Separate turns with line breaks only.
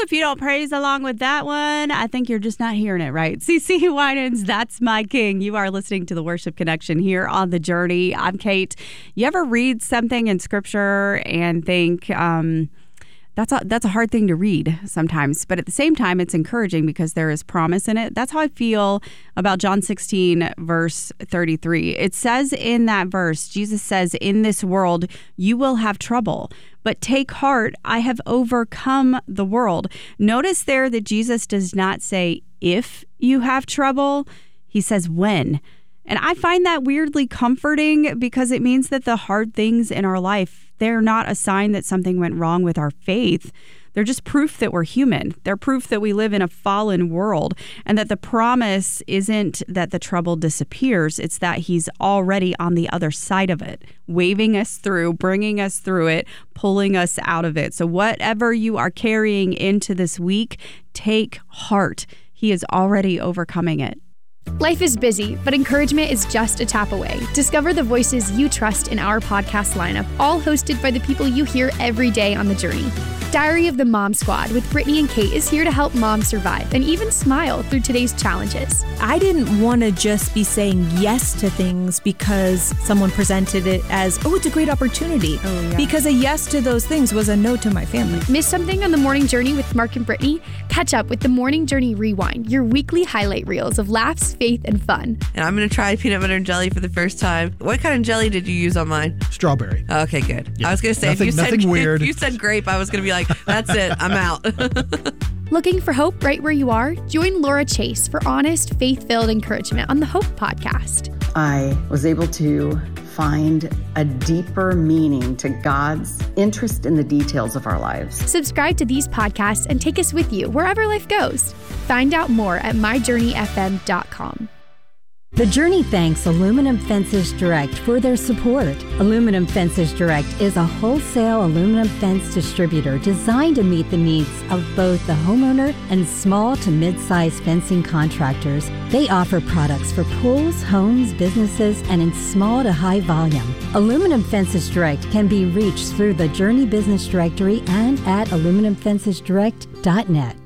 If you don't praise along with that one, I think you're just not hearing it right. CeCe Winans, That's My King. You are listening to the Worship Connection here on The Journey. I'm Kate. You ever read something in Scripture and think, that's a hard thing to read sometimes, but at the same time, it's encouraging because there is promise in it. That's how I feel about John 16, verse 33. It says in that verse, Jesus says, in this world, you will have trouble, but take heart, I have overcome the world. Notice there that Jesus does not say, if you have trouble, he says when. And I find that weirdly comforting because it means that the hard things in our life, they're not a sign that something went wrong with our faith. They're just proof that we're human. They're proof that we live in a fallen world and that the promise isn't that the trouble disappears. It's that he's already on the other side of it, waving us through, bringing us through it, pulling us out of it. So whatever you are carrying into this week, take heart. He is already overcoming it.
Life is busy, but encouragement is just a tap away. Discover the voices you trust in our podcast lineup, all hosted by the people you hear every day on The Journey. Diary of the Mom Squad with Brittany and Kate is here to help moms survive and even smile through today's challenges.
I didn't want to just be saying yes to things because someone presented it as, oh, it's a great opportunity. Because a yes to those things was a no to my family.
Miss something on the Morning Journey with Mark and Brittany? Catch up with the Morning Journey Rewind, your weekly highlight reels of laughs, faith, and fun.
And I'm going to try peanut butter and jelly for the first time. What kind of jelly did you use on mine?
Strawberry.
Okay, good.
Yeah.
I was going to say,
nothing weird.
If you said grape, I was going to be like, that's it, I'm out.
Looking for hope right where you are? Join Laura Chase for honest, faith-filled encouragement on the Hope Podcast.
I was able to find a deeper meaning to God's interest in the details of our lives.
Subscribe to these podcasts and take us with you wherever life goes. Find out more at myjourneyfm.com.
The Journey thanks Aluminum Fences Direct for their support. Aluminum Fences Direct is a wholesale aluminum fence distributor designed to meet the needs of both the homeowner and small to mid-sized fencing contractors. They offer products for pools, homes, businesses, and in small to high volume. Aluminum Fences Direct can be reached through the Journey Business Directory and at aluminumfencesdirect.net.